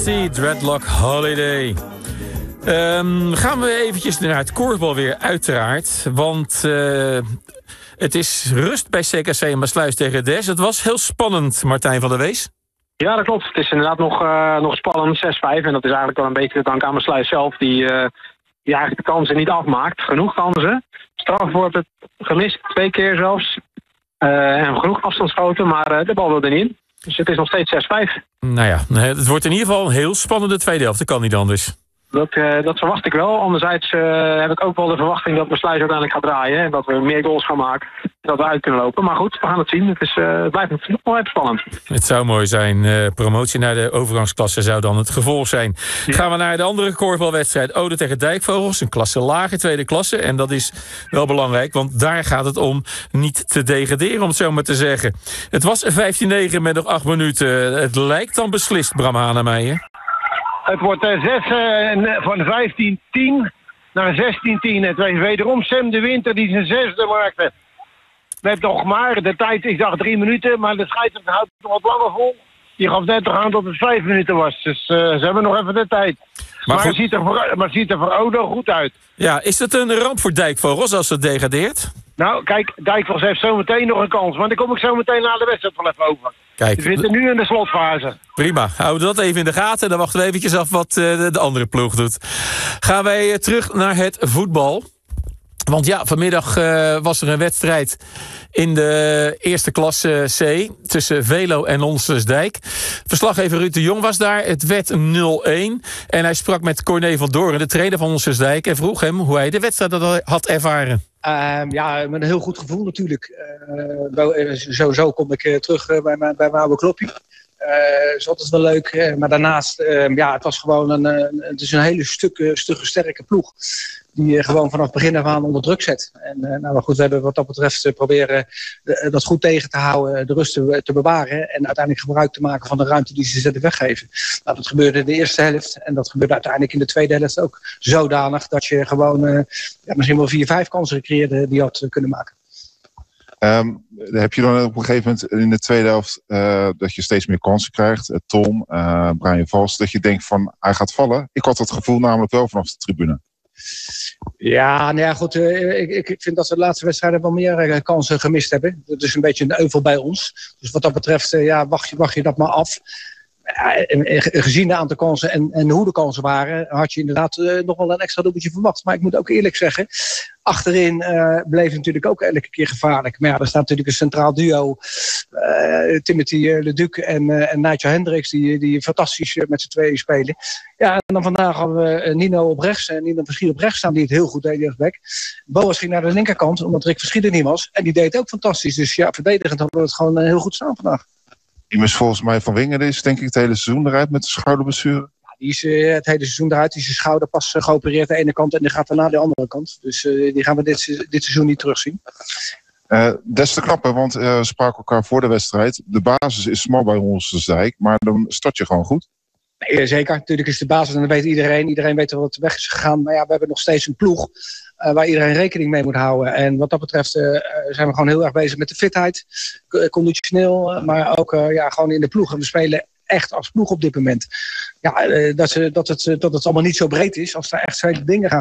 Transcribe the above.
Nasty, Dreadlock Holiday. Gaan we eventjes naar het korfbal weer, uiteraard. Want het is rust bij CKC en Maassluis tegen Des. Het was heel spannend, Martijn van der Wees. Ja, dat klopt. Het is inderdaad nog spannend, 6-5. En dat is eigenlijk wel een beetje te danken aan Maassluis zelf, die eigenlijk de kansen niet afmaakt. Genoeg kansen. Straf wordt het gemist, 2 keer zelfs. En genoeg afstandsschoten, maar de bal wil er niet in. Dus het is nog steeds 6-5. Nou ja, het wordt in ieder geval een heel spannende tweede helft. Dat kan niet anders. Dat verwacht ik wel. Anderzijds heb ik ook wel de verwachting dat Maassluis uiteindelijk gaat draaien. En dat we meer goals gaan maken. Dat we uit kunnen lopen. Maar goed, we gaan het zien. Het blijft nog wel even spannend. Het zou mooi zijn. Promotie naar de overgangsklasse zou dan het gevolg zijn. Ja. Gaan we naar de andere korfbalwedstrijd. Ode tegen Dijkvogels. Een klasse lager, tweede klasse. En dat is wel belangrijk. Want daar gaat het om niet te degraderen, om het zo maar te zeggen. Het was 15-9 met nog 8 minuten. Het lijkt dan beslist, Bram Hanemeijer. Het wordt 6 van 15-10 naar 16-10. Het was wederom Sam de Winter die zijn 6e maakte. Met nog maar, de tijd, ik dacht 3 minuten, maar de scheidsrechter houdt het nog wat langer vol. Die gaf net toch aan dat het 5 minuten was. Dus ze hebben nog even de tijd. Maar het ziet er voor Odo goed uit. Ja, is het een ramp voor Dijkvogels als het degradeert? Nou, kijk, Dijkvogels heeft zometeen nog een kans. Maar daar kom ik zo meteen na de wedstrijd wel even over. Kijk, we zitten nu in de slotfase. Prima, houden we dat even in de gaten. Dan wachten we eventjes af wat de andere ploeg doet. Gaan wij terug naar het voetbal. Want ja, vanmiddag was er een wedstrijd in de eerste klasse C tussen Velo en Onselsdijk. Verslaggever Ruud de Jong was daar. Het werd 0-1. En hij sprak met Corné van Doorn, de trainer van Onselsdijk, en vroeg hem hoe hij de wedstrijd had ervaren. Ja, met een heel goed gevoel natuurlijk. Sowieso kom ik terug bij mijn oude kloppie. Dat is altijd wel leuk. Maar daarnaast, het was gewoon het is een hele stugge, sterke ploeg. Die gewoon vanaf begin af aan onder druk zet. En maar goed, we hebben wat dat betreft proberen dat goed tegen te houden, de rust te bewaren en uiteindelijk gebruik te maken van de ruimte die ze zetten weggeven. Nou, dat gebeurde in de eerste helft en dat gebeurde uiteindelijk in de tweede helft ook zodanig dat je gewoon misschien wel 4-5 kansen gecreëerd die had kunnen maken. Heb je dan op een gegeven moment in de tweede helft dat je steeds meer kansen krijgt? Tom, Brian Vals, dat je denkt van hij gaat vallen? Ik had dat gevoel namelijk wel vanaf de tribune. Ja, nou ja, goed. Ik vind dat we de laatste wedstrijden wel meer kansen gemist hebben. Dat is een beetje een euvel bij ons. Dus wat dat betreft, wacht je dat maar af. Gezien de aantal kansen en hoe de kansen waren, had je inderdaad nog wel een extra dubbeltje verwacht. Maar ik moet ook eerlijk zeggen, achterin bleef natuurlijk ook elke keer gevaarlijk. Maar ja, er staat natuurlijk een centraal duo. Timothy Leduc en Nigel Hendricks, die fantastisch met z'n tweeën spelen. Ja, en dan vandaag hadden we Nino op rechts en Nino Verschiet op rechts staan, die het heel goed deed, rechtsback. Boas ging naar de linkerkant, omdat Rick Verschiet er niet was. En die deed ook fantastisch. Dus ja, verdedigend hadden we het gewoon heel goed staan vandaag. Die is volgens mij Van Wingeren is denk ik het hele seizoen eruit met de schouderblessure. Ja, die is het hele seizoen eruit. Die is zijn schouder pas geopereerd aan de ene kant en die gaat daarna de andere kant. Dus die gaan we dit seizoen niet terugzien. Des te knapper, want we spraken elkaar voor de wedstrijd. De basis is smal bij Onselsdijk, maar dan start je gewoon goed. Nee, zeker. Natuurlijk is de basis en dat weet iedereen. Iedereen weet wat weg is gegaan. Maar ja, we hebben nog steeds een ploeg waar iedereen rekening mee moet houden. En wat dat betreft zijn we gewoon heel erg bezig met de fitheid. Conditioneel, maar ook gewoon in de ploeg. En we spelen echt als ploeg op dit moment. Ja, dat het allemaal niet zo breed is. Als er echt twee dingen gaan